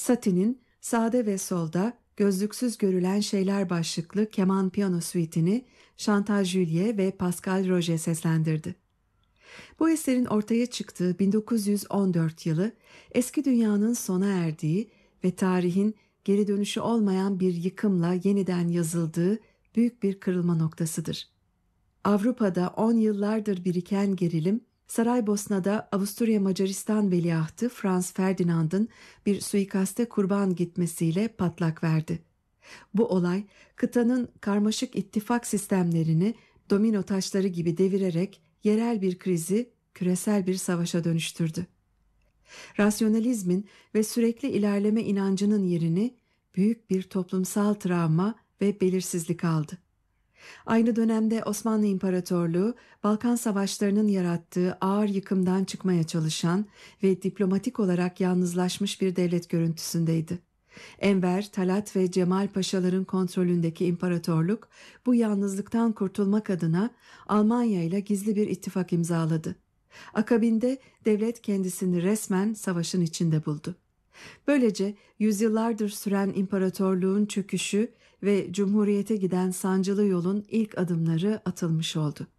Satie'nin Sağda ve Solda Gözlüksüz Görülen Şeyler başlıklı keman piyano suite'ini Chantal Juliet ve Pascal Roger seslendirdi. Bu eserin ortaya çıktığı 1914 yılı eski dünyanın sona erdiği ve tarihin geri dönüşü olmayan bir yıkımla yeniden yazıldığı büyük bir kırılma noktasıdır. Avrupa'da 10 yıllardır biriken gerilim, Saraybosna'da Avusturya Macaristan veliahtı Franz Ferdinand'ın bir suikaste kurban gitmesiyle patlak verdi. Bu olay kıtanın karmaşık ittifak sistemlerini domino taşları gibi devirerek yerel bir krizi küresel bir savaşa dönüştürdü. Rasyonalizmin ve sürekli ilerleme inancının yerini büyük bir toplumsal travma ve belirsizlik aldı. Aynı dönemde Osmanlı İmparatorluğu, Balkan Savaşları'nın yarattığı ağır yıkımdan çıkmaya çalışan ve diplomatik olarak yalnızlaşmış bir devlet görüntüsündeydi. Enver, Talat ve Cemal Paşaların kontrolündeki imparatorluk, bu yalnızlıktan kurtulmak adına Almanya ile gizli bir ittifak imzaladı. Akabinde devlet kendisini resmen savaşın içinde buldu. Böylece yüzyıllardır süren imparatorluğun çöküşü ve cumhuriyete giden sancılı yolun ilk adımları atılmış oldu.